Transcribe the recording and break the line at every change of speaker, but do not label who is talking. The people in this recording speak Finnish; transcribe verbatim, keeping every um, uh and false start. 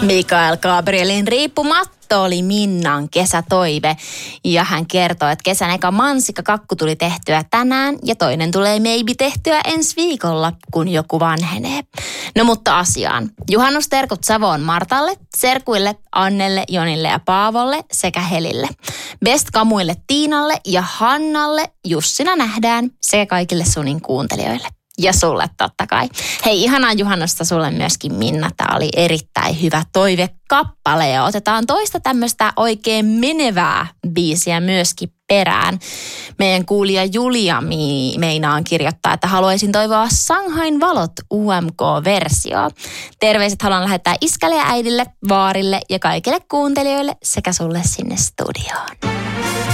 Mikael Gabrielin riippumatto oli Minnan kesätoive. Ja hän kertoo, että kesän eka mansikkakakku tuli tehtyä tänään ja toinen tulee maybe tehtyä ensi viikolla, kun joku vanhenee. No mutta asiaan. Juhannusterkut Savoon Martalle, serkuille Annelle, Jonille ja Paavolle sekä Helille. Best kamuille Tiinalle ja Hannalle Jussina nähdään sekä kaikille Sunin kuuntelijoille. Ja sulle totta kai. Hei, ihanaa juhannusta sulle myöskin, Minna. Tämä oli erittäin hyvä toivekappale ja otetaan toista tämmöistä oikein menevää biisiä myöskin perään. Meidän kuulija Julia meinaan kirjoittaa, että haluaisin toivoa Shanghain valot U M K-versio. Terveiset haluan lähettää iskälle ja äidille, vaarille ja kaikille kuuntelijoille sekä sulle sinne studioon.